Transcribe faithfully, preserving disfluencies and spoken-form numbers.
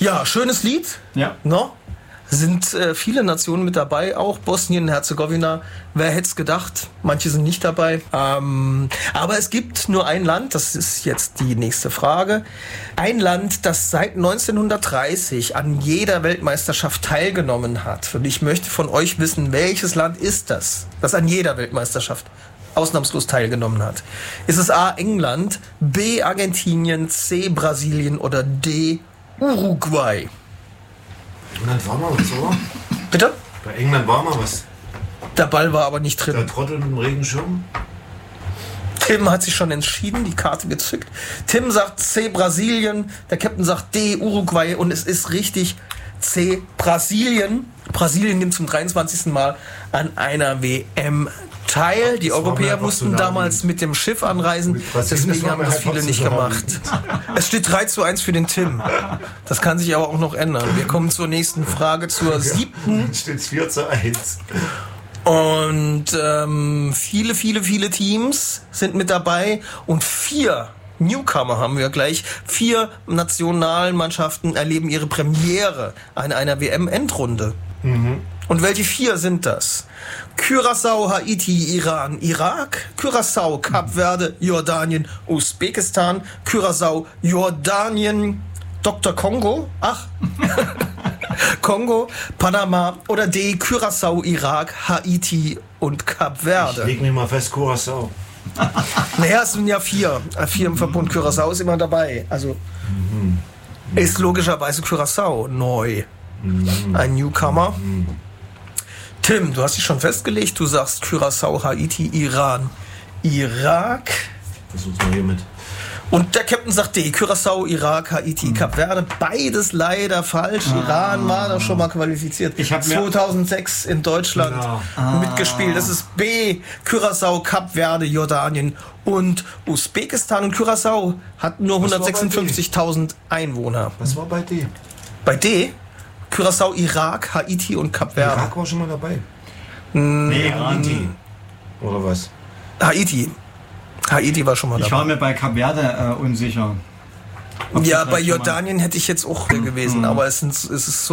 Ja, schönes Lied. Ja. No? Sind äh, viele Nationen mit dabei, auch Bosnien, Herzegowina. Wer hätte es gedacht? Manche sind nicht dabei. Ähm, aber es gibt nur ein Land, das ist jetzt die nächste Frage. Ein Land, das seit neunzehnhundertdreißig an jeder Weltmeisterschaft teilgenommen hat. Und ich möchte von euch wissen, welches Land ist das, das an jeder Weltmeisterschaft ausnahmslos teilgenommen hat. Ist es A. England, B. Argentinien, C. Brasilien oder D. Uruguay? England war mal was, oder? Bitte? Bei England war mal was. Der Ball war aber nicht Der drin. Trottel mit dem Regenschirm. Tim hat sich schon entschieden, die Karte gezückt. Tim sagt C. Brasilien, der Captain sagt D. Uruguay und es ist richtig C. Brasilien. Brasilien nimmt zum dreiundzwanzigsten Mal an einer W M teil. Die Das war mir Europäer einfach mussten zu damals naheliegend. mit dem Schiff anreisen, Mit Brasilien, deswegen das war haben mir das einfach viele zu nicht naheliegend. gemacht. Es steht drei zu eins für den Tim. Das kann sich aber auch noch ändern. Wir kommen zur nächsten Frage, zur siebten. Jetzt steht es vier zu eins. Und ähm, viele, viele, viele Teams sind mit dabei und vier Newcomer haben wir gleich. Vier Nationalmannschaften erleben ihre Premiere an einer W M-Endrunde. Mhm. Und welche vier sind das? Curaçao, Haiti, Iran, Irak, Curaçao, Kap Verde, Jordanien, Usbekistan, Curaçao, Jordanien, Doktor Kongo, ach, Kongo, Panama oder D, Curaçao, Irak, Haiti und Kap Ich Verde. leg mich mal fest, Curaçao. Naja, es sind ja vier. Vier im Verbund. Curaçao ist immer dabei. Also ist logischerweise Curaçao neu. Ein Newcomer. Tim, du hast dich schon festgelegt. Du sagst Curaçao, Haiti, Iran, Irak. Versuch's mal hier mit. Und der Captain sagt D, Curaçao, Irak, Haiti, Kap Verde. Beides leider falsch. Iran war doch schon mal qualifiziert. Ich hab mir- zweitausendsechs in Deutschland Ja. mitgespielt. Das ist B, Curaçao, Kap Verde, Jordanien und Usbekistan. Und Curaçao hat nur Was war bei hundertsechsundfünfzigtausend Einwohner. Was war bei D? Bei D, Curaçao, Irak, Haiti und Kap Verde. Irak war schon mal dabei. Nee, Iran. Haiti. Oder was? Haiti. Haiti war schon mal Ich dabei. war mir bei Kap Verde äh, unsicher. Ob die Ja, vielleicht bei schon mal- Jordanien hätte ich jetzt auch gewesen, aber es, sind, es ist so